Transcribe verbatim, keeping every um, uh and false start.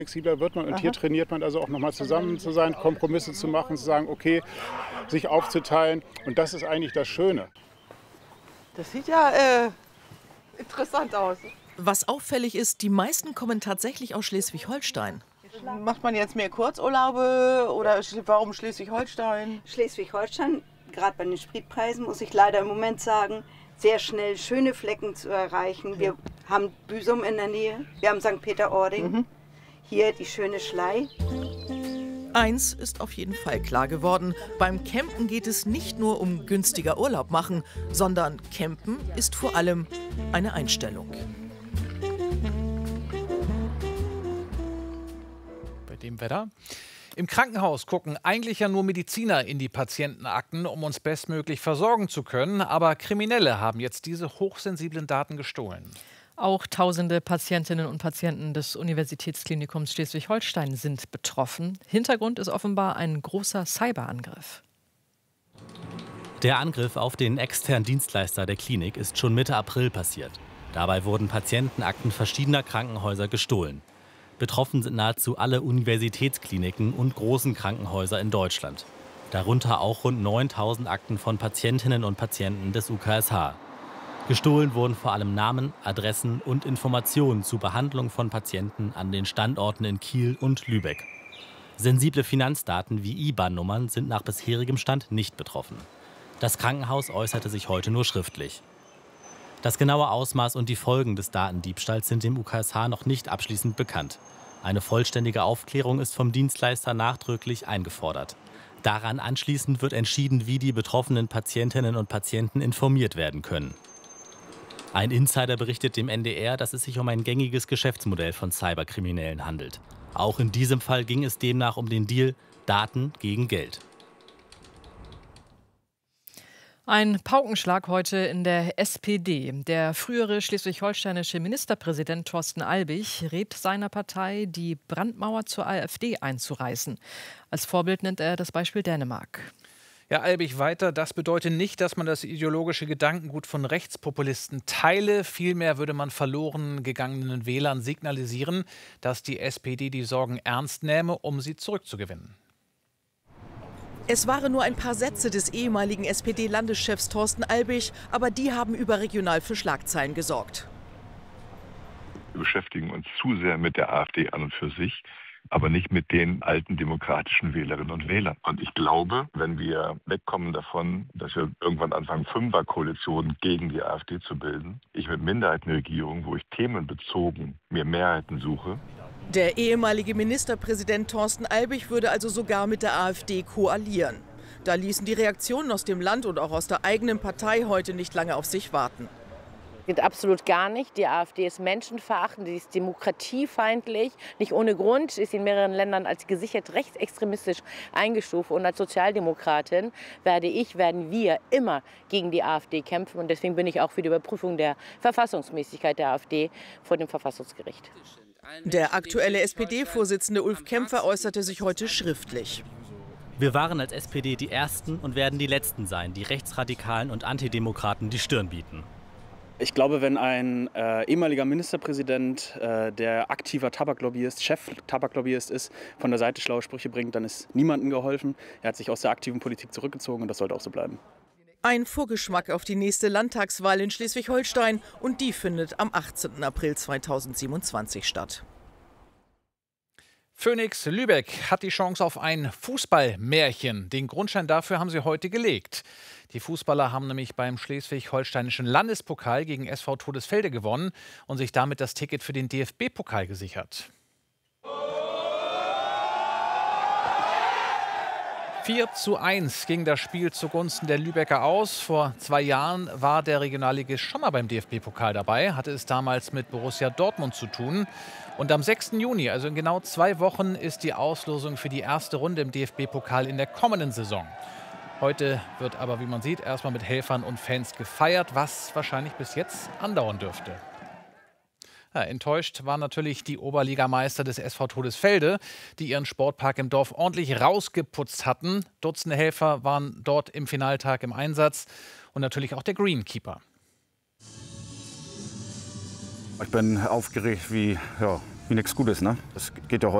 Flexibler wird man und Aha. hier trainiert man also auch nochmal zusammen zu sein, Kompromisse zu machen, zu sagen, okay, sich aufzuteilen und das ist eigentlich das Schöne. Das sieht ja äh, interessant aus. Was auffällig ist, die meisten kommen tatsächlich aus Schleswig-Holstein. Macht man jetzt mehr Kurzurlaube oder sch- warum Schleswig-Holstein? Schleswig-Holstein, gerade bei den Spritpreisen, muss ich leider im Moment sagen, sehr schnell schöne Flecken zu erreichen. Wir haben Büsum in der Nähe, wir haben Sankt Peter-Ording, Mhm. hier die schöne Schlei. Eins ist auf jeden Fall klar geworden. Beim Campen geht es nicht nur um günstiger Urlaub machen, sondern Campen ist vor allem eine Einstellung. Bei dem Wetter. Im Krankenhaus gucken eigentlich ja nur Mediziner in die Patientenakten, um uns bestmöglich versorgen zu können. Aber Kriminelle haben jetzt diese hochsensiblen Daten gestohlen. Auch tausende Patientinnen und Patienten des Universitätsklinikums Schleswig-Holstein sind betroffen. Hintergrund ist offenbar ein großer Cyberangriff. Der Angriff auf den externen Dienstleister der Klinik ist schon Mitte April passiert. Dabei wurden Patientenakten verschiedener Krankenhäuser gestohlen. Betroffen sind nahezu alle Universitätskliniken und großen Krankenhäuser in Deutschland. Darunter auch rund neuntausend Akten von Patientinnen und Patienten des U K S H. Gestohlen wurden vor allem Namen, Adressen und Informationen zur Behandlung von Patienten an den Standorten in Kiel und Lübeck. Sensible Finanzdaten wie I B A N-Nummern sind nach bisherigem Stand nicht betroffen. Das Krankenhaus äußerte sich heute nur schriftlich. Das genaue Ausmaß und die Folgen des Datendiebstahls sind dem U K S H noch nicht abschließend bekannt. Eine vollständige Aufklärung ist vom Dienstleister nachdrücklich eingefordert. Daran anschließend wird entschieden, wie die betroffenen Patientinnen und Patienten informiert werden können. Ein Insider berichtet dem N D R, dass es sich um ein gängiges Geschäftsmodell von Cyberkriminellen handelt. Auch in diesem Fall ging es demnach um den Deal Daten gegen Geld. Ein Paukenschlag heute in der S P D. Der frühere schleswig-holsteinische Ministerpräsident Thorsten Albig rät seiner Partei, die Brandmauer zur AfD einzureißen. Als Vorbild nennt er das Beispiel Dänemark. Ja, Albig weiter, das bedeutet nicht, dass man das ideologische Gedankengut von Rechtspopulisten teile. Vielmehr würde man verloren gegangenen Wählern signalisieren, dass die S P D die Sorgen ernst nähme, um sie zurückzugewinnen. Es waren nur ein paar Sätze des ehemaligen S P D-Landeschefs Thorsten Albig, aber die haben überregional für Schlagzeilen gesorgt. Wir beschäftigen uns zu sehr mit der AfD an und für sich, aber nicht mit den alten demokratischen Wählerinnen und Wählern. Und ich glaube, wenn wir wegkommen davon, dass wir irgendwann anfangen, Fünferkoalitionen gegen die AfD zu bilden, ich mit Minderheitenregierungen, wo ich themenbezogen mir Mehrheiten suche. Der ehemalige Ministerpräsident Thorsten Albig würde also sogar mit der AfD koalieren. Da ließen die Reaktionen aus dem Land und auch aus der eigenen Partei heute nicht lange auf sich warten. Geht absolut gar nicht. Die AfD ist menschenverachtend, sie ist demokratiefeindlich. Nicht ohne Grund ist sie in mehreren Ländern als gesichert rechtsextremistisch eingestuft. Und als Sozialdemokratin werde ich, werden wir immer gegen die AfD kämpfen. Und deswegen bin ich auch für die Überprüfung der Verfassungsmäßigkeit der AfD vor dem Verfassungsgericht. Der aktuelle S P D-Vorsitzende Ulf Kämpfer äußerte sich heute schriftlich. Wir waren als S P D die Ersten und werden die Letzten sein, die Rechtsradikalen und Antidemokraten die Stirn bieten. Ich glaube, wenn ein äh, ehemaliger Ministerpräsident, äh, der aktiver Tabaklobbyist, Chef-Tabaklobbyist ist, von der Seite schlaue Sprüche bringt, dann ist niemandem geholfen. Er hat sich aus der aktiven Politik zurückgezogen und das sollte auch so bleiben. Ein Vorgeschmack auf die nächste Landtagswahl in Schleswig-Holstein und die findet am achtzehnten April zweitausendsiebenundzwanzig statt. Phoenix Lübeck hat die Chance auf ein Fußballmärchen. Den Grundstein dafür haben sie heute gelegt. Die Fußballer haben nämlich beim schleswig-holsteinischen Landespokal gegen S V Todesfelde gewonnen und sich damit das Ticket für den D F B-Pokal gesichert. vier zu eins ging das Spiel zugunsten der Lübecker aus. Vor zwei Jahren war der Regionalligist schon mal beim D F B-Pokal dabei, hatte es damals mit Borussia Dortmund zu tun. Und am sechsten Juni, also in genau zwei Wochen, ist die Auslosung für die erste Runde im D F B-Pokal in der kommenden Saison. Heute wird aber, wie man sieht, erstmal mit Helfern und Fans gefeiert, was wahrscheinlich bis jetzt andauern dürfte. Ja, enttäuscht waren natürlich die Oberligameister des S V Todesfelde, die ihren Sportpark im Dorf ordentlich rausgeputzt hatten. Dutzende Helfer waren dort im Finaltag im Einsatz und natürlich auch der Greenkeeper. Ich bin aufgeregt wie, ja, wie nichts Gutes. Ne? Das geht ja heute.